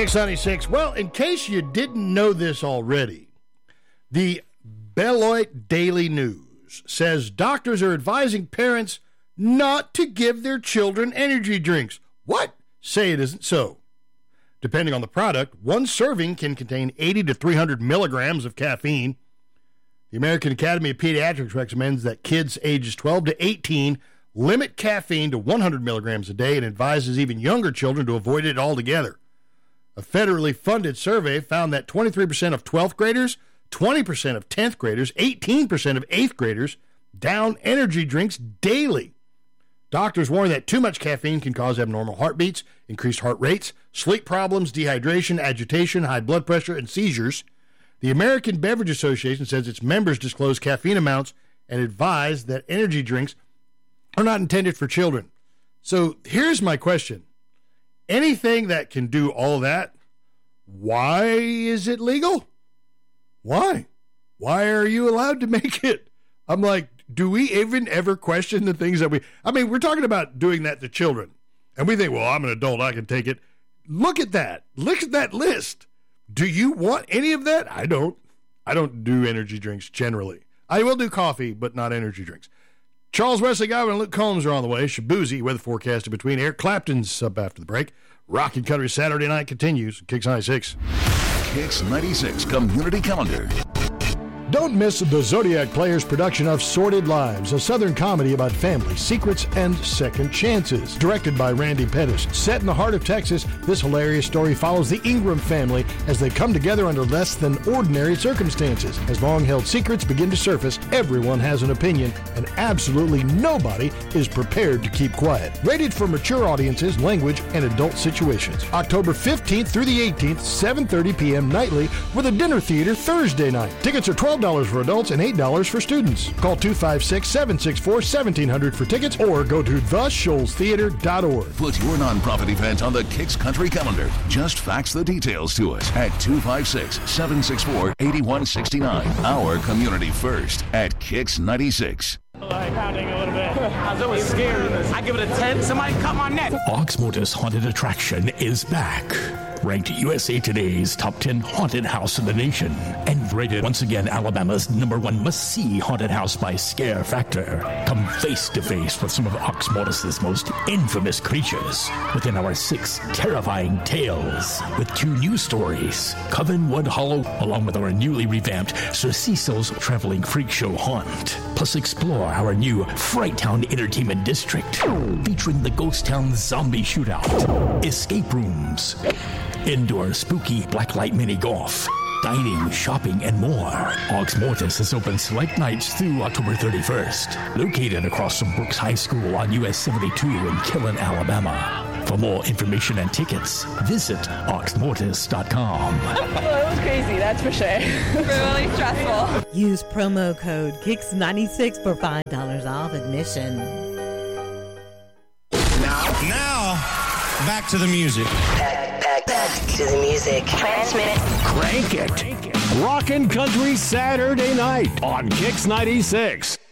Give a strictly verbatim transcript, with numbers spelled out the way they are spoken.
Kicks ninety-six. Well, in case you didn't know this already, the Beloit Daily News says doctors are advising parents not to give their children energy drinks. What? Say it isn't so. Depending on the product, one serving can contain eighty to three hundred milligrams of caffeine. The American Academy of Pediatrics recommends that kids ages twelve to eighteen limit caffeine to one hundred milligrams a day and advises even younger children to avoid it altogether. A federally funded survey found that twenty-three percent of twelfth graders, twenty percent of tenth graders, eighteen percent of eighth graders down energy drinks daily. Doctors warn that too much caffeine can cause abnormal heartbeats, increased heart rates, sleep problems, dehydration, agitation, high blood pressure, and seizures. The American Beverage Association says its members disclose caffeine amounts and advise that energy drinks are not intended for children. So here's my question. Anything that can do all that, why is it legal? Why? Why are you allowed to make it? I'm like, do we even ever question the things that we... I mean, we're talking about doing that to children. And we think, well, I'm an adult, I can take it. Look at that. Look at that list. Do you want any of that? I don't. I don't do energy drinks generally. I will do coffee, but not energy drinks. Charles Wesley Godwin and Luke Combs are on the way. Shabuzi, weather forecast in between. Eric Clapton's up after the break. Rock and Country Saturday Night continues. Kicks ninety-six. Kicks ninety-six Community Calendar. Don't miss the Zodiac Players production of Sordid Lives, a Southern comedy about family, secrets, and second chances. Directed by Randy Pettis. Set in the heart of Texas, this hilarious story follows the Ingram family as they come together under less than ordinary circumstances. As long-held secrets begin to surface, everyone has an opinion, and absolutely nobody is prepared to keep quiet. Rated for mature audiences, language, and adult situations. October fifteenth through the eighteenth, seven thirty p.m. nightly, with a dinner theater Thursday night. Tickets are twelve dollars for adults and eight dollars for students. Call two five six, seven six four, one seven zero zero for tickets or go to the shoals theater dot org. Put your nonprofit event on the Kicks Country Calendar. Just fax the details to us at two five six, seven six four, eight one six nine. Our community first at Kicks ninety-six. Like pounding a little bit. I was always scared. I give it a ten. Somebody cut my neck. Oxmoor's Haunted Attraction is back. Ranked U S A Today's top ten haunted house in the nation. And rated once again Alabama's number one must-see haunted house by Scare Factor. Come face to face with some of Oxmoor's most infamous creatures within our six terrifying tales. With two new stories, Covenwood Hollow, along with our newly revamped Sir Cecil's Traveling Freak Show Haunt. Plus explore our new Fright Town Entertainment District, featuring the Ghost Town Zombie Shootout, escape rooms, indoor spooky blacklight mini golf, dining, shopping, and more. Oxmoor's is open select nights through October thirty-first. Located across from Brooks High School on U S seventy-two in Killen, Alabama. For more information and tickets, visit oxmortis dot com. Well, it was crazy, that's for sure. Really stressful. Use promo code Kicks ninety-six for five dollars off admission. Now, now, back to the music. Back, back, back to the music. Transmit it. Crank it. Rockin' Country Saturday Night on Kicks ninety-six.